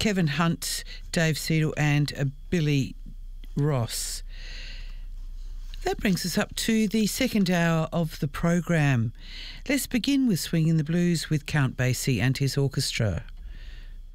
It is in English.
Kevin Hunt, Dave Seidel and Billy Ross. That brings us up to the second hour of the program. Let's begin with Swinging the Blues with Count Basie and his orchestra.